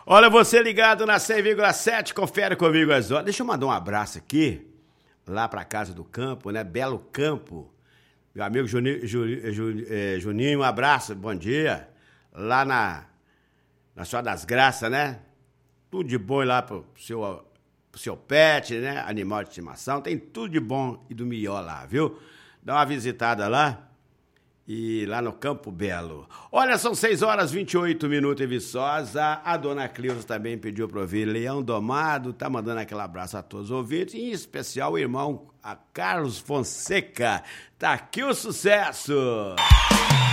Olha, você ligado na 100,7, confere comigo as horas. Deixa eu mandar um abraço aqui, lá pra Casa do Campo, né? Belo Campo. Meu amigo Juninho, um abraço, bom dia. Lá na Senhora das Graças, né? Tudo de bom lá pro seu pet, né? Animal de estimação, tem tudo de bom e do melhor lá, viu? Dá uma visitada lá. E lá no Campo Belo. Olha, são 6h28 em Viçosa. A dona Cleusa também pediu para ouvir Leão Domado. Tá mandando aquele abraço a todos os ouvintes. Em especial o irmão a Carlos Fonseca. Tá aqui o sucesso!